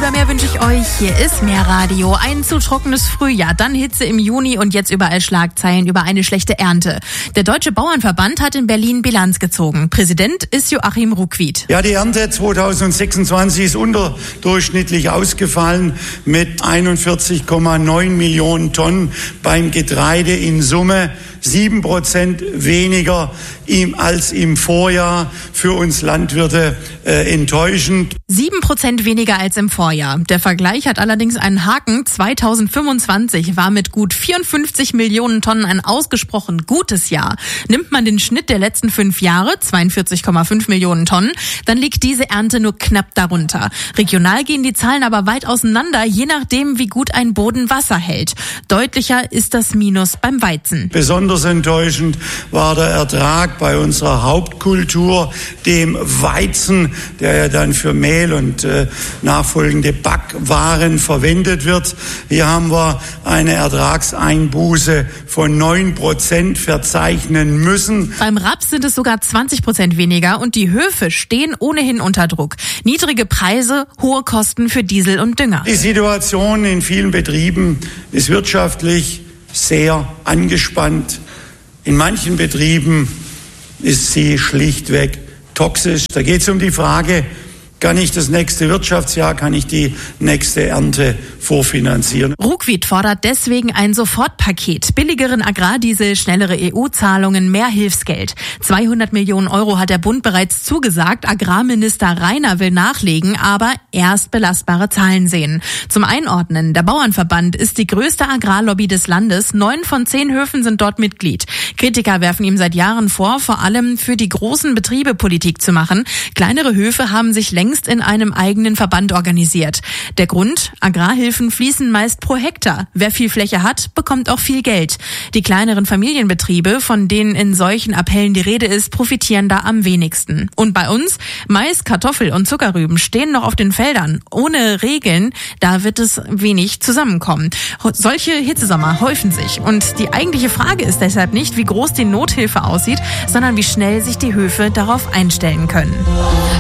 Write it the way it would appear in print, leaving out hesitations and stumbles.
oder mehr wünsche ich euch. Hier ist Meerradio. Ein zu trockenes Frühjahr, dann Hitze im Juni und jetzt überall Schlagzeilen über eine schlechte Ernte. Der Deutsche Bauernverband hat in Berlin Bilanz gezogen. Präsident ist Joachim Ruckwied. Ja, die Ernte 2026 ist unterdurchschnittlich ausgefallen mit 41,9 Millionen Tonnen beim Getreide in Summe. 7% weniger als im Vorjahr, für uns Landwirte enttäuschend. 7% weniger als im Vorjahr. Der Vergleich hat allerdings einen Haken. 2025 war mit gut 54 Millionen Tonnen ein ausgesprochen gutes Jahr. Nimmt man den Schnitt der letzten 5 Jahre, 42,5 Millionen Tonnen, dann liegt diese Ernte nur knapp darunter. Regional gehen die Zahlen aber weit auseinander, je nachdem, wie gut ein Boden Wasser hält. Deutlicher ist das Minus beim Weizen. Besonders enttäuschend war der Ertrag bei unserer Hauptkultur, dem Weizen, der ja dann für Mehl und nachfolgende Backwaren verwendet wird. Hier haben wir eine Ertragseinbuße von 9% verzeichnen müssen. Beim Raps sind es sogar 20% weniger und die Höfe stehen ohnehin unter Druck. Niedrige Preise, hohe Kosten für Diesel und Dünger. Die Situation in vielen Betrieben ist wirtschaftlich sehr angespannt. In manchen Betrieben ist sie schlichtweg toxisch. Da geht es um die Frage, kann ich das nächste Wirtschaftsjahr, kann ich die nächste Ernte vorfinanzieren? Ruckwied fordert deswegen ein Sofortpaket. Billigeren Agrardiesel, schnellere EU-Zahlungen, mehr Hilfsgeld. 200 Millionen Euro hat der Bund bereits zugesagt. Agrarminister Rainer will nachlegen, aber erst belastbare Zahlen sehen. Zum Einordnen, der Bauernverband ist die größte Agrarlobby des Landes. 9 von 10 Höfen sind dort Mitglied. Kritiker werfen ihm seit Jahren vor, vor allem für die großen Betriebe Politik zu machen. Kleinere Höfe haben sich längst in einem eigenen Verband organisiert. Der Grund? Agrarhilfen fließen meist pro Hektar. Wer viel Fläche hat, bekommt auch viel Geld. Die kleineren Familienbetriebe, von denen in solchen Appellen die Rede ist, profitieren da am wenigsten. Und bei uns? Mais, Kartoffel und Zuckerrüben stehen noch auf den Feldern. Ohne Regeln, da wird es wenig zusammenkommen. Solche Hitzesommer häufen sich. Und die eigentliche Frage ist deshalb nicht, wie groß die Nothilfe aussieht, sondern wie schnell sich die Höfe darauf einstellen können.